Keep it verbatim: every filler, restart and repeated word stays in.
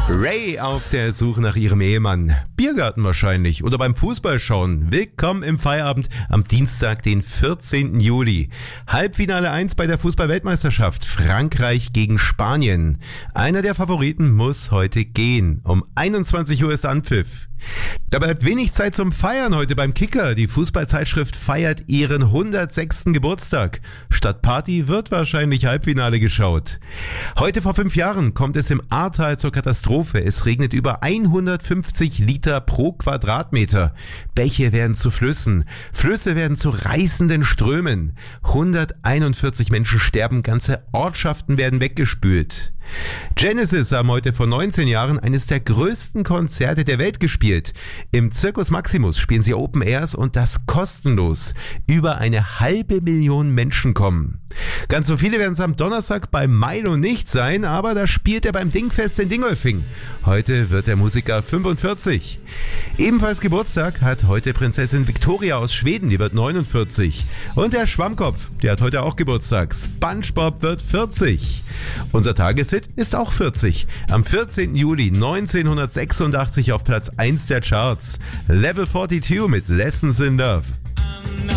Ray auf der Suche nach ihrem Ehemann. Biergarten wahrscheinlich oder beim Fußballschauen. Willkommen im Feierabend am Dienstag, den vierzehnten Juli. Halbfinale eins bei der Fußball-Weltmeisterschaft. Frankreich gegen Spanien. Einer der Favoriten muss heute gehen. Um einundzwanzig Uhr ist Anpfiff. Da bleibt wenig Zeit zum Feiern heute beim Kicker. Die Fußballzeitschrift feiert ihren hundertsechsten Geburtstag. Statt Party wird wahrscheinlich Halbfinale geschaut. Heute vor fünf Jahren kommt es im Ahrtal zur Katastrophe. Es regnet über hundertfünfzig Liter pro Quadratmeter. Bäche werden zu Flüssen. Flüsse werden zu reißenden Strömen. hunderteinundvierzig Menschen sterben, ganze Ortschaften werden weggespült. Genesis haben heute vor neunzehn Jahren eines der größten Konzerte der Welt gespielt. Im Circus Maximus spielen sie Open Airs und das kostenlos. Über eine halbe Million Menschen kommen. Ganz so viele werden es am Donnerstag bei Milo nicht sein, aber da spielt er beim Dingfest in Dingolfing. Heute wird der Musiker fünfundvierzig. Ebenfalls Geburtstag hat heute Prinzessin Victoria aus Schweden, die wird neunundvierzig. Und der Schwammkopf, der hat heute auch Geburtstag. SpongeBob wird vierzig. Unser Tageshit ist auch vierzig. Am vierzehnten Juli neunzehnhundertsechsundachtzig auf Platz eins der Charts. Level zweiundvierzig mit Lessons in Love.